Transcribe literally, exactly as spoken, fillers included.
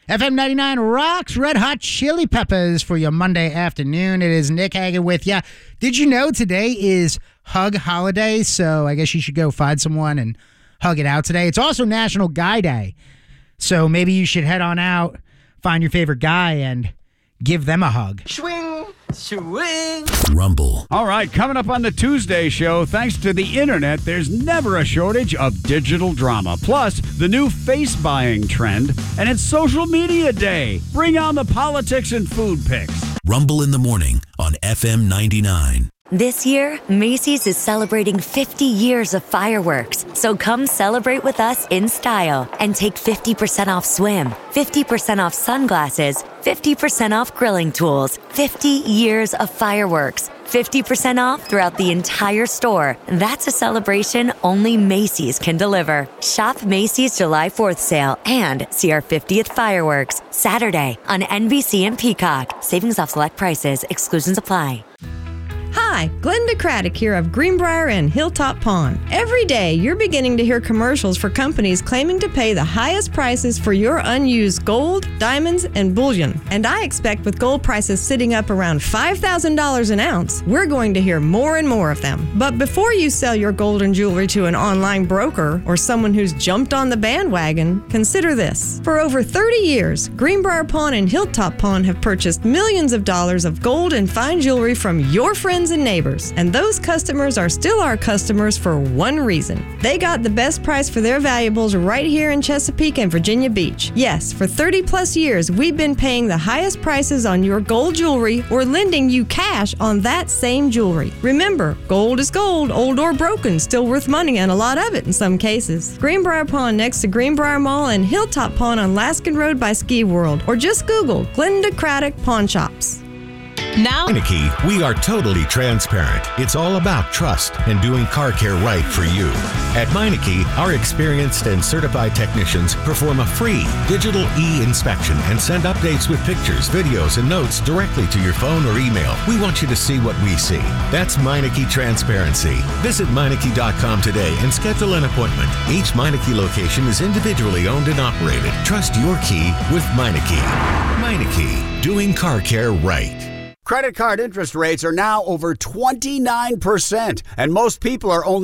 F M ninety-nine rocks Red Hot Chili Peppers for your Monday afternoon. It is Nick Hagan with you. Did you know today is Hug Holiday? So I guess you should go find someone and hug it out today. It's also National Guy Day. So maybe you should head on out, find your favorite guy, and give them a hug. Swing, swing. Rumble. All right, coming up on the Tuesday show, thanks to the internet, there's never a shortage of digital drama. Plus, the new face buying trend, and it's social media day. Bring on the politics and food picks. Rumble in the morning on F M ninety-nine. This year, Macy's is celebrating fifty years of fireworks. So come celebrate with us in style and take fifty percent off swim, fifty percent off sunglasses, fifty percent off grilling tools, fifty years of fireworks, fifty percent off throughout the entire store. That's a celebration only Macy's can deliver. Shop Macy's July fourth sale and see our fiftieth fireworks Saturday on N B C and Peacock. Savings off select prices. Exclusions apply. Hi, Glenda Craddock here of Greenbrier and Hilltop Pawn. Every day, you're beginning to hear commercials for companies claiming to pay the highest prices for your unused gold, diamonds, and bullion. And I expect with gold prices sitting up around five thousand dollars an ounce, we're going to hear more and more of them. But before you sell your gold and jewelry to an online broker or someone who's jumped on the bandwagon, consider this. For over thirty years, Greenbrier Pawn and Hilltop Pawn have purchased millions of dollars of gold and fine jewelry from your friends and neighbors. And those customers are still our customers for one reason. They got the best price for their valuables right here in Chesapeake and Virginia Beach. Yes, for thirty plus years, we've been paying the highest prices on your gold jewelry or lending you cash on that same jewelry. Remember, gold is gold, old or broken, still worth money and a lot of it in some cases. Greenbrier Pawn next to Greenbrier Mall and Hilltop Pawn on Laskin Road by Ski World. Or just Google Glenda Craddock Pawn Shops. Now, Meineke, we are totally transparent. It's all about trust and doing car care right for you. At Meineke, our experienced and certified technicians perform a free digital e-inspection and send updates with pictures, videos, and notes directly to your phone or email. We want you to see what we see. That's Meineke Transparency. Visit Meineke dot com today and schedule an appointment. Each Meineke location is individually owned and operated. Trust your key with Meineke. Meineke, doing car care right. Credit card interest rates are now over twenty-nine percent, and most people are only